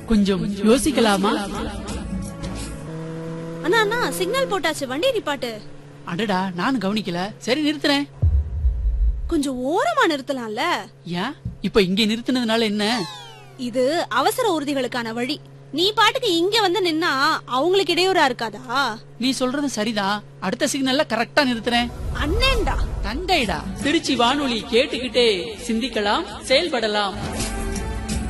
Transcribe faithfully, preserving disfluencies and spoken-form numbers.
கொஞ்சம் யோசிக்கலாமா? அண்ணா அண்ணா சிக்னல் போட்டாச்சு, வண்டி நிப்பாட்டு. அடடா, நான் கவனிக்கல. சரி நிறுத்துறேன். கொஞ்சம் ஓரமா நிறுத்தலாம்ல? ஏன் இப்ப இங்க நிறுத்தினதுனால என்ன? இது அவசர ஊர்திகளுக்கான வழி. நீ பாட்டுக்கு இங்க வந்து நின்னா அவங்களுக்கு இடையூறா இருக்காதா? நீ சொல்றது சரிதான். அடுத்த சிக்னல்ல கரெக்டா நிறுத்துறேன். அண்ணேண்டா தங்கைடா. திருச்சி வானொலி கேட்டுக்கிட்டே சிந்திக்கலாம், செயல்படலாம்.